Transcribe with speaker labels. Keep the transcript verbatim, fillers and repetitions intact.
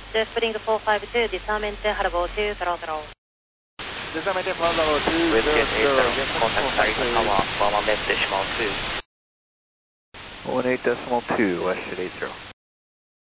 Speaker 1: Spring four five two, disarmament Harbour two zero zero.
Speaker 2: Disarmament Harbour two
Speaker 3: Westgate
Speaker 2: zero zero,
Speaker 3: eight seven, contact Narita Tower, one one left decimal two.
Speaker 4: one eight decimal two, Westgate eight zero.